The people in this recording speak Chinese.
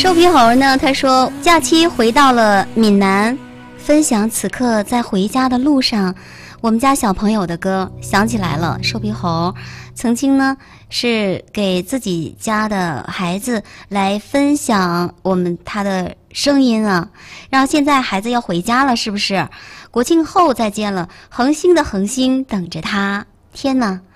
瘦皮猴呢，他说假期回到了闽南，分享此刻在回家的路上我们家小朋友的歌，想起来了，瘦皮猴曾经呢是给自己家的孩子来分享他的声音啊，然后现在孩子要回家了，是不是？国庆后再见了，恒星的恒星等着他。天哪，